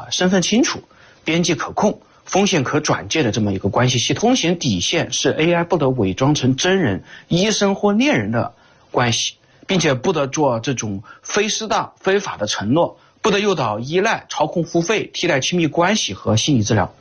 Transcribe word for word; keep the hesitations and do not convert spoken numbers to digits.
身份清楚、边际可控、风险可转介的这么一个关系系统。风险底线是 A I 不得伪装成真人、医生或恋人的关系，并且不得做这种非适当、非法的承诺，不得诱导依赖、操控付费、替代亲密关系和心理治疗。